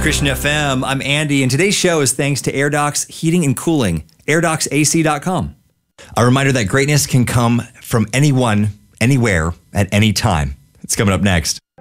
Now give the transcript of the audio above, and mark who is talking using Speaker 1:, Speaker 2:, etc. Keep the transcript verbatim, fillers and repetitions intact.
Speaker 1: Christian F M, I'm Andy, and today's show is thanks to AirDocs Heating and Cooling, air docs A C dot com. A reminder that greatness can come from anyone, anywhere, at any time. It's coming up next.